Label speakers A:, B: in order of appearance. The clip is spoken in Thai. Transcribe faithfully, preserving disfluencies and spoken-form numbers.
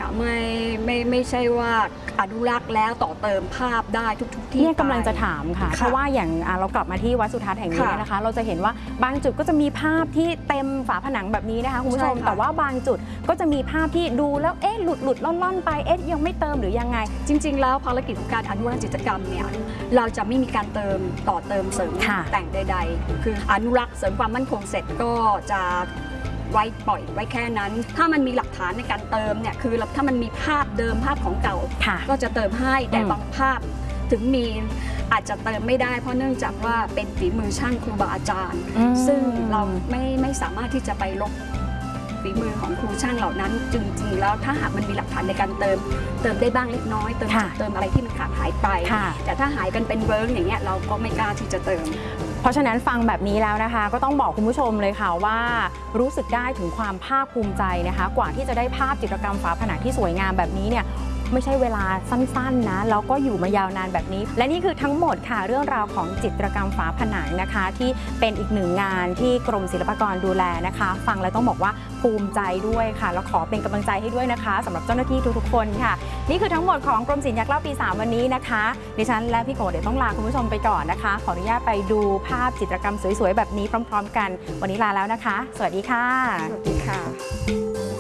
A: เนี่ยไม่ไม่ไม่ใช่ว่าอนุรักษ์แล้วต่อเติมภาพได้ทุกๆที่
B: เนี่ยกำลังจะถามค่ะเพราะว่าอย่างเรากลับมาที่วัดสุทัศน์แห่งนี้นะคะเราจะเห็นว่าบางจุดก็จะมีภาพที่เต็มฝาผนังแบบนี้นะคะคุณผู้ชมแต่ว่าบางจุดก็จะมีภาพที่ดูแล้วเอ๊ะหลุดหลุดล่อนล่อนไปเอ๊ะยังไม่เติมหรือยังไง
A: จริงๆแล้วภารกิจของการอนุรักษ์จิตรกรรมเนี่ยเราจะไม่มีการเติมต่อเติมเสริมแต่งใดๆคืออนุรักษ์เสริมความมั่นคงเสร็จก็จะไว้ปล่อยไว้แค่นั้นถ้ามันมีหลักฐานในการเติมเนี่ยคือถ้ามันมีภาพเดิมภาพของเก่าก็จะเติมให้แต่บางภาพถึงมีอาจจะเติมไม่ได้เพราะเนื่องจากว่าเป็นฝีมือช่างครูบาอาจารย์ซึ่งเราไม่ไม่สามารถที่จะไปลบฝีมือของครูช่างเหล่านั้นจริงๆแล้วถ้าหากมันมีหลักฐานในการเติมเติมได้บ้างเล็กน้อยเติมเติมอะไรที่มันขาดหายไปแต่ถ้าหายกันเป็นเวิร์กอย่างเงี้ยเราก็ไม่กล้าที่จะเติม
B: เพราะฉะนั้นฟังแบบนี้แล้วนะคะก็ต้องบอกคุณผู้ชมเลยค่ะว่ารู้สึกได้ถึงความภาคภูมิใจนะคะกว่าที่จะได้ภาพจิตรกรรมฝาผนังที่สวยงามแบบนี้เนี่ยไม่ใช่เวลาสั้นๆนะแล้วก็อยู่มายาวนานแบบนี้และนี่คือทั้งหมดค่ะเรื่องราวของจิตรกรรมฝาผนังนะคะที่เป็นอีกหนึ่งงานที่กรมศิลปากรดูแลนะคะฟังแล้วต้องบอกว่าภูมิใจด้วยค่ะแล้วขอเป็นกำลังใจให้ด้วยนะคะสำหรับเจ้าหน้าที่ทุกๆคนค่ะนี่คือทั้งหมดของกรมศิลป์อยากเล่าปีสามวันนี้นะคะดิฉันและพี่โกเดี๋ยวต้องลาคุณผู้ชมไปก่อนนะคะขออนุญาตไปดูภาพจิตรกรรมสวยๆแบบนี้พร้อมๆกันวันนี้ลาแล้วนะคะสวัสดีค่ะ
A: สวัสดีค่ะ